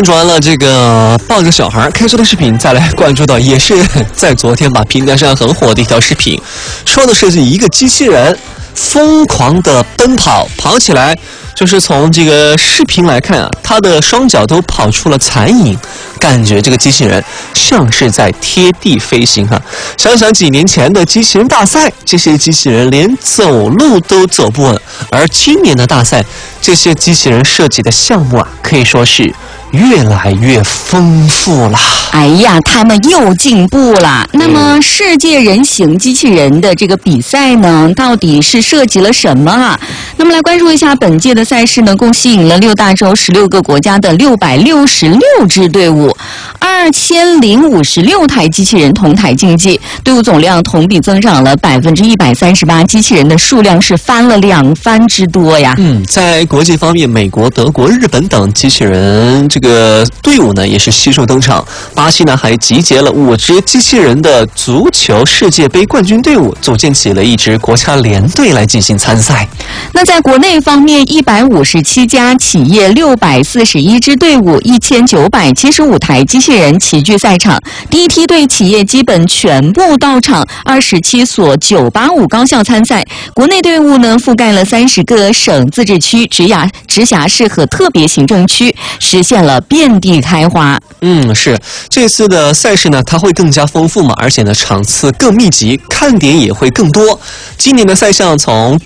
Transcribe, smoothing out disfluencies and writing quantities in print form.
关注完了这个抱着小孩开车的视频，再来关注到也是在昨天吧平台上很火的一条视频，说的是一个机器人疯狂的奔跑，跑起来就是从这个视频来看啊，他的双脚都跑出了残影，感觉这个机器人像是在贴地飞行哈。想想几年前的机器人大赛，这些机器人连走路都走不稳，而今年的大赛，这些机器人设计的项目啊，可以说是越来越丰富了。 哎呀，他们又进步了。那么世界人形机器人的这个比赛呢，到底是涉及了什么啊？那么来关注一下本届的赛事呢，共吸引了6大洲16个国家的666支队伍，2056台机器人同台竞技，队伍总量同比增长了138%，机器人的数量是翻了2番之多呀。 在国际方面，美国、德国、日本等机器人这个队伍呢也是悉数登场。巴西呢还集结了5支机器人的足球世界杯冠军队伍，组建起了一支国家联队来进行参赛。 那在国内方面，157家企业641支队伍，1975台机器人齐聚赛场。第一梯队企业基本全部到场，27所985高校参赛。国内队伍呢覆盖了30个省、自治区、直辖市和特别行政区，实现了遍地开花。 是这次的赛事呢，它会更加丰富嘛，而且呢场次更密集，看点也会更多。今年的赛项从